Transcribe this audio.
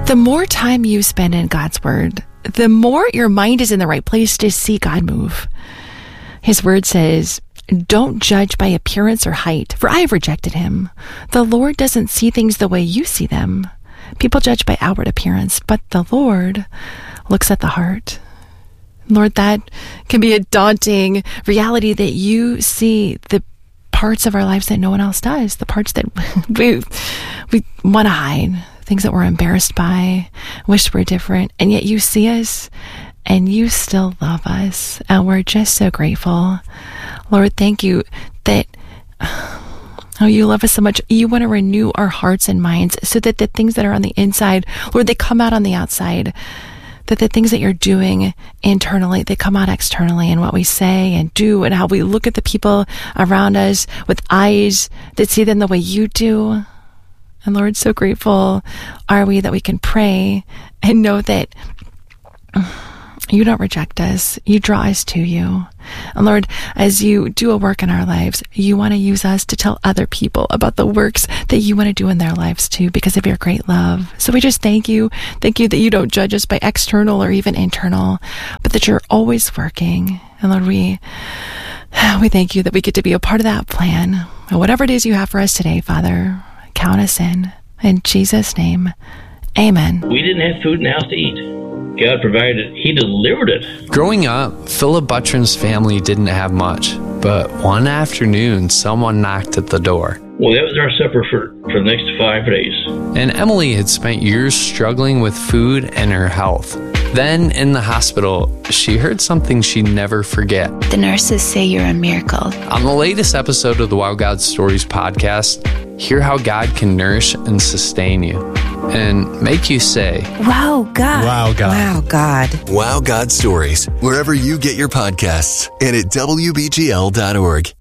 The more time you spend in God's Word, the more your mind is in the right place to see God move. His Word says, "Don't judge by appearance or height, for I have rejected him. The Lord doesn't see things the way you see them. People judge by outward appearance, but the Lord looks at the heart." Lord, that can be a daunting reality that you see the parts of our lives that no one else does, the parts that we want to hide, things that we're embarrassed by, wish were different, and yet you see us and you still love us, and we're just so grateful. Lord, thank you that you love us so much. You want to renew our hearts and minds so that the things that are on the inside, Lord, they come out on the outside. That the things that you're doing internally, they come out externally in what we say and do and how we look at the people around us with eyes that see them the way you do. And Lord, so grateful are we that we can pray and know that you don't reject us. You draw us to you. And Lord, as you do a work in our lives, you want to use us to tell other people about the works that you want to do in their lives too, because of your great love. So we just thank you. Thank you that you don't judge us by external or even internal, but that you're always working. And Lord, we thank you that we get to be a part of that plan. And whatever it is you have for us today, Father, count us in. In Jesus' name, amen. We didn't have food in the house to eat. God provided it. He delivered it. Growing up, Philip Buttram's family didn't have much, but one afternoon, someone knocked at the door. Well, that was our supper for the next 5 days. And Emily had spent years struggling with food and her health. Then, in the hospital, she heard something she'd never forget. The nurses say you're a miracle. On the latest episode of the Wow God Stories podcast, hear how God can nourish and sustain you and make you say, Wow, God. Wow, God. Wow, God. Wow God Stories, wherever you get your podcasts and at WBGL.org.